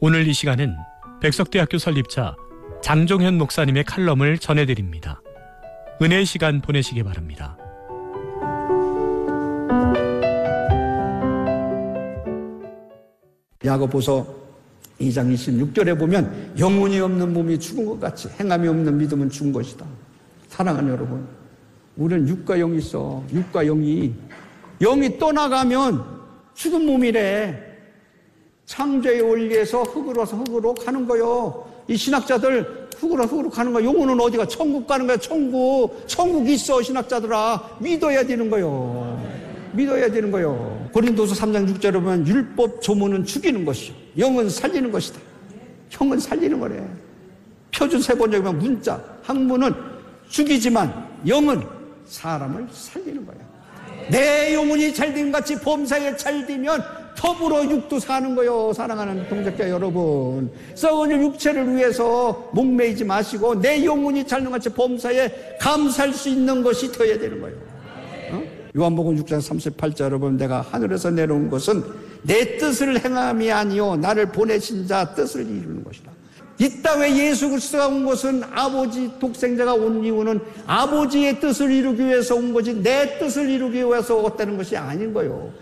오늘 이 시간은 백석대학교 설립자 장종현 목사님의 칼럼을 전해드립니다. 은혜의 시간 보내시기 바랍니다. 야고보서 2장 26절에 보면 영혼이 없는 몸이 죽은 것 같이 행함이 없는 믿음은 죽은 것이다. 사랑하는 여러분, 우리는 육과 영이 있어. 육과 영이 떠나가면 죽은 몸이래. 창조의 원리에서 흙으로 와서 흙으로 가는 거요. 이 신학자들 흙으로 가는 거야. 영혼은 어디가? 천국 가는 거야. 천국 있어. 신학자들아, 믿어야 되는 거요. 믿어야 되는 거요. 고린도서 3장 6절에 보면 율법 조문은 죽이는 것이요 영은 살리는 것이다. 형은 살리는 거래. 표준 세번역에 보면 문자 학문은 죽이지만 영은 사람을 살리는 거야. 내 영혼이 잘됨 같이 범사에 잘되면 더불어 육도 사는 거요. 사랑하는 동역자 여러분, 썩은 육체를 위해서 목매이지 마시고 내 영혼이 잘됨 같이 범사에 감사할 수 있는 것이 되어야 되는 거예요. 요한복음 6장 38절 여러분, 내가 하늘에서 내려온 것은 내 뜻을 행함이 아니요 나를 보내신 자 뜻을 이루는 것이다. 이 땅에 예수 그리스도가 온 것은 아버지 독생자가 온 이유는 아버지의 뜻을 이루기 위해서 온 거지 내 뜻을 이루기 위해서 왔다는 것이 아닌 거예요.